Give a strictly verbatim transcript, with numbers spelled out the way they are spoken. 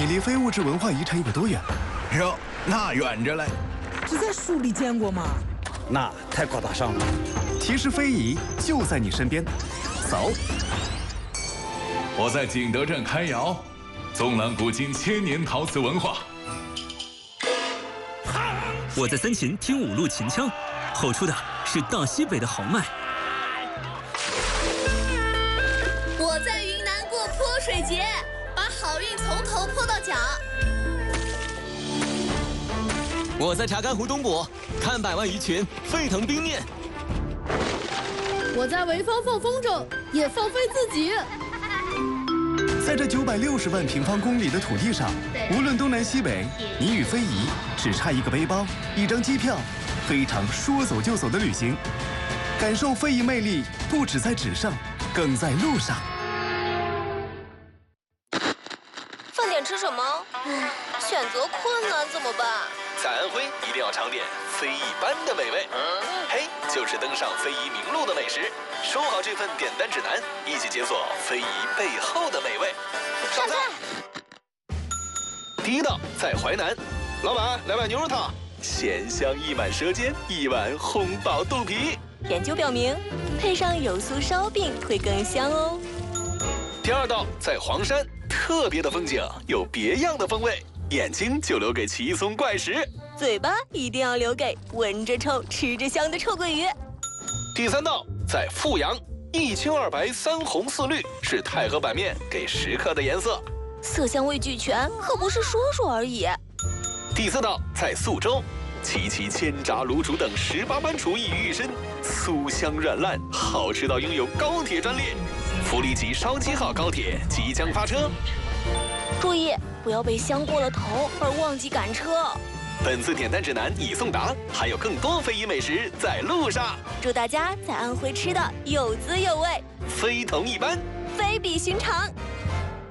你离非物质文化遗产有多远？ 哟，那远着嘞。 只在书里见过吗？ 那太高大上了。 其实非遗就在你身边，走。 我在景德镇开窑，纵览古今千年陶瓷文化。 我在三秦听五路秦腔，吼出的是大西北的豪迈。 我在云南过泼水节，把好运从头泼到脚。 我在查干湖东部看百万鱼群沸腾冰面。 我在潍坊放风筝，也放飞自己。 在这九百六十万平方公里的土地上，无论东南西北，你与非遗只差一个背包、一张机票，非常说走就走的旅行。感受非遗魅力，不只在纸上，更在路上。 饭点吃什么？选择困难怎么办？ 在安徽一定要尝点非一般的美味。嘿，就是登上非遗名录的美食。收好这份点单指南，一起解锁非遗背后的美味。 上菜。 第一道在淮南，老板来碗牛肉汤，鲜香溢满舌尖，一碗烘饱肚皮。 研究表明，配上油酥烧饼会更香哦。 第二道在黄山，特别的风景有别样的风味，眼睛就留给奇松怪石， 嘴巴一定要留给闻着臭、吃着香的臭鳜鱼。 第三道在富阳，一青二白三红四绿是太和板面给食客的颜色， 色香味俱全，可不是说说而已。 第四道在宿州，齐齐千炸卤煮等十八般厨艺于一身，酥香软烂，好吃到拥有高铁专列。福利级烧鸡号高铁即将发车， 注意不要被香过了头而忘记赶车。 本次点单指南已送达，还有更多非遗美食在路上。 祝大家在安徽吃的有滋有味， 非同一般， 非比寻常。